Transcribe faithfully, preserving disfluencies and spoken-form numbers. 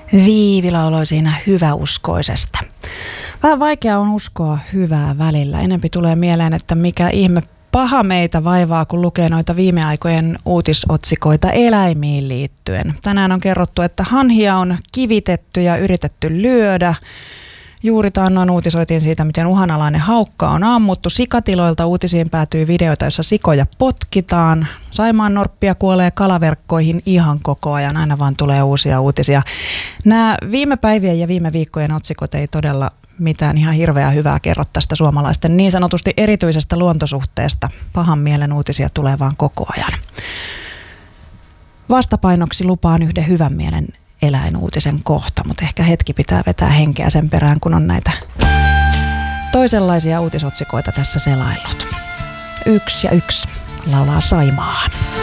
Viivi lauloi siinä hyväuskoisesta. Vähän vaikea on uskoa hyvää välillä. Enempi tulee mieleen, että mikä ihme paha meitä vaivaa, kun lukee noita viime aikojen uutisotsikoita eläimiin liittyen. Tänään on kerrottu, että hanhia on kivitetty ja yritetty lyödä. Juuri taannoin uutisoitiin siitä, miten uhanalainen haukka on ammuttu. Sikatiloilta uutisiin päätyy videoita, joissa sikoja potkitaan. Saimaan norppia kuolee kalaverkkoihin ihan koko ajan. Aina vaan tulee uusia uutisia. Nämä viime päivien ja viime viikkojen otsikot ei todella mitään ihan hirveää hyvää kerro tästä suomalaisten niin sanotusti erityisestä luontosuhteesta. Pahan mielen uutisia tulee vaan koko ajan. Vastapainoksi lupaan yhden hyvän mielen eläinuutisen kohta, mutta ehkä hetki pitää vetää henkeä sen perään, kun on näitä toisenlaisia uutisotsikoita tässä selaillut. Yksi ja yksi laulaa Saimaa.